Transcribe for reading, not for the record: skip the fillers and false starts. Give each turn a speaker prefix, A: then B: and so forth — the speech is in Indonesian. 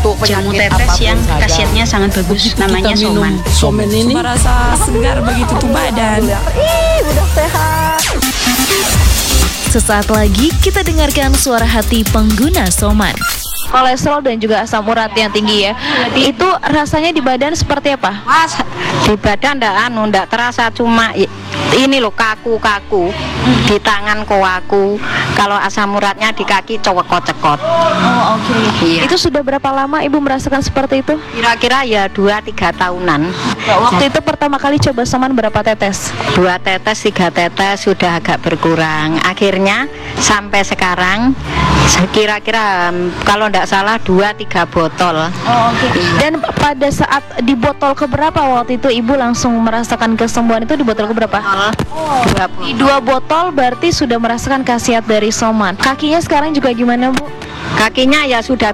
A: jamu tetes yang khasiatnya sangat bagus, namanya Soman.
B: Somen ini
C: merasa segar begitu tuh badan.
D: Udah sehat.
E: Sesaat lagi kita dengarkan suara hati pengguna Soman.
F: Kolesterol dan juga asam urat yang tinggi ya, itu rasanya di badan seperti apa?
A: Mas, di badan ndak terasa, cuma ini loh kaku-kaku di tangan kaku. Kalau asam uratnya di kaki cekot-cekot.
F: Oh oke.
A: Iya.
F: Itu sudah berapa lama ibu merasakan seperti itu?
A: Kira-kira ya 2-3 tahunan.
F: Waktu itu pertama kali coba Soman berapa tetes?
A: 2 tetes, 3 tetes sudah agak berkurang. Akhirnya sampai sekarang kira-kira kalau tidak salah 2-3 botol.
F: Oh oke. Dan pada saat di botol keberapa waktu itu ibu langsung merasakan kesembuhan itu di botol keberapa? Di 2 botol berarti sudah merasakan khasiat dari Soman. Kakinya sekarang juga gimana Bu?
A: Kakinya ya sudah